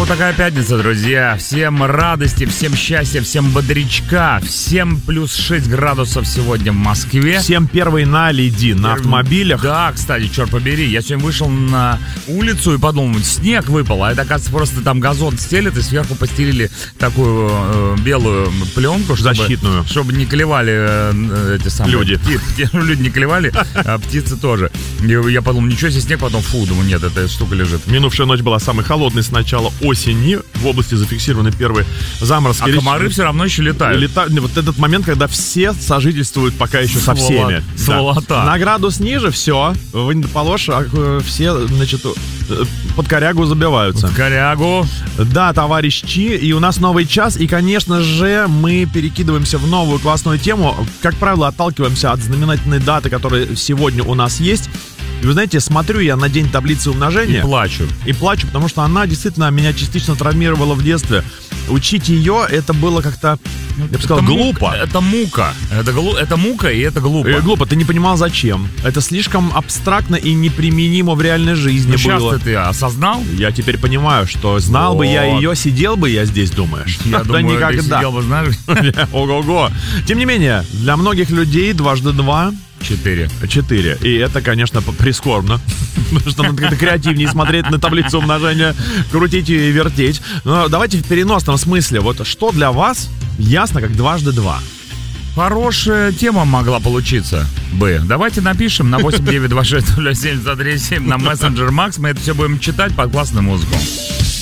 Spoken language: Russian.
вот такая пятница, друзья. Всем радости, всем счастья, всем бодрячка. Всем плюс 6 градусов сегодня в Москве. Всем первый наледи на автомобилях. Да, кстати, черт побери. Я сегодня вышел на улицу и подумал, снег выпал. А это, оказывается, просто там газон стелет, и сверху постелили такую белую пленку, защитную, чтобы не клевали эти самые люди. Люди не клевали, а птицы тоже. Я подумал, ничего себе, снег, потом думаю, нет, эта штука лежит. Минувшая ночь была самой холодной с начала осени. В области зафиксированы первые заморозки. А комары все равно еще летают. Вот этот момент, когда все сожительствуют пока еще со всеми. Сволота. Да. На градус ниже, все, вы не положь, все, значит, под корягу забиваются. Под корягу. Да, товарищ Чи, и у нас новый час, и, конечно же, мы перекидываемся в новую классную тему. Как правило, отталкиваемся от знаменательной даты, которая сегодня у нас есть. И вы знаете, смотрю я на день таблицы умножения. И плачу, потому что она действительно меня частично травмировала в детстве. Учить ее, это было как-то, я бы сказал, глупо. Это мука. Это мука, и это глупо. Глупо, ты не понимал, зачем. Это слишком абстрактно и неприменимо в реальной жизни было. Сейчас ты осознал? Я теперь понимаю, что знал бы я ее, сидел бы я здесь, думаешь? Я думаю, никогда. Ты сидел бы, знаешь? Ого-го. Тем не менее, для многих людей 2 × 2 = 4. И это, конечно, прискорбно. Потому что надо как-то креативнее смотреть на таблицу умножения, крутить и вертеть. Но давайте в переносном смысле. Вот что для вас ясно, как 2 × 2? Хорошая тема могла получиться бы. Давайте напишем на 8926-07-137 на мессенджер Макс. Мы это все будем читать под классную музыку.